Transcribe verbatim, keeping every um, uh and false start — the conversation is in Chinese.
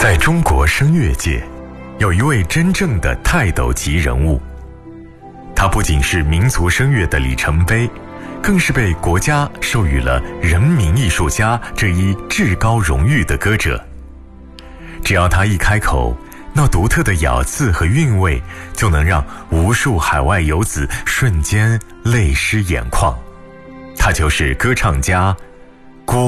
在中国声乐界，有一位真正的泰斗级人物，他不仅是民族声乐的里程碑，更是被国家授予了人民艺术家这一至高荣誉的歌者。只要他一开口，那独特的咬字和韵味就能让无数海外游子瞬间泪湿眼眶。他就是歌唱家